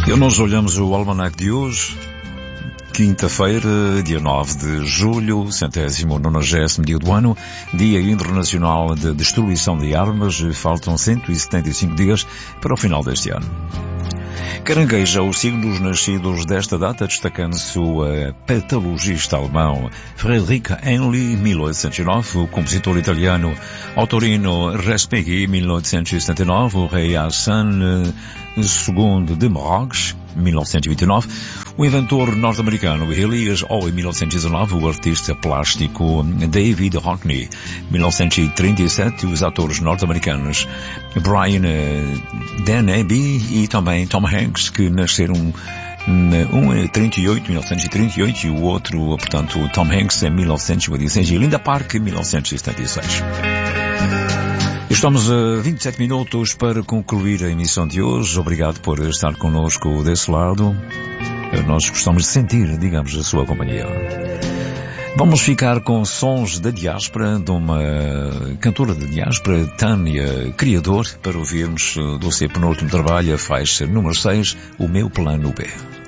E nós olhamos o almanac de hoje, quinta-feira, dia 9 de julho, 190º dia do ano, Dia Internacional de Destruição de Armas. Faltam 175 dias para o final deste ano. Carangueja os signos nascidos desta data, destacando-se o patologista alemão Friedrich Henle, 1809, o compositor italiano Ottorino Respighi, 1879, o rei Hassan II de Marrocos, 1929, o inventor norte-americano Elias Howe, 1919, o artista plástico David Hockney, 1937, os atores norte-americanos Brian Denby e também Tom Hanks, que nasceram um em 1938 e o outro, portanto, Tom Hanks em 1956 e Linda Park em 1976. Estamos a 27 minutos para concluir a emissão de hoje. Obrigado por estar connosco desse lado. Nós gostamos de sentir, digamos, a sua companhia. Vamos ficar com sons da diáspora, de uma cantora da diáspora, Tânia Criador, para ouvirmos do seu penúltimo trabalho, a faixa número 6, O Meu Plano B.